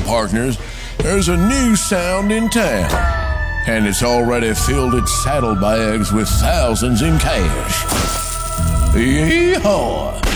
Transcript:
partners, there's a new sound in town, and it's already filled its saddlebags with thousands in cash. Yeehaw!